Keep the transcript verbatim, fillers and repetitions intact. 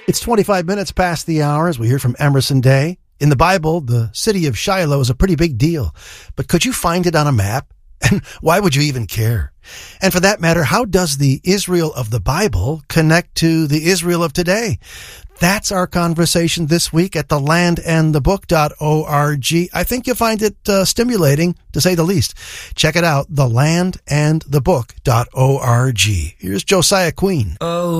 It's twenty-five minutes past the hour as we hear from Emerson Day. In the Bible, the city of Shiloh is a pretty big deal. But could you find it on a map? And why would you even care? And for that matter, how does the Israel of the Bible connect to the Israel of today? That's our conversation this week at the land and the book dot org. I think you'll find it uh, stimulating, to say the least. Check it out, the land and the book dot org. Here's Josiah Queen. Oh.